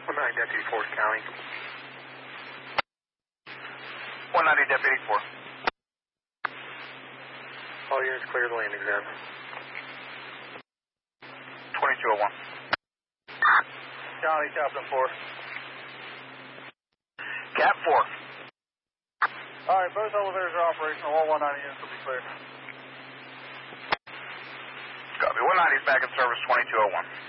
190 Deputy 4 County. 190 Deputy 4. All units clear the landing zone. 2201. County, Captain 4. Cap 4. All right, both elevators are operational. All 190 units will be clear. Copy. 190 is back in service, 2201.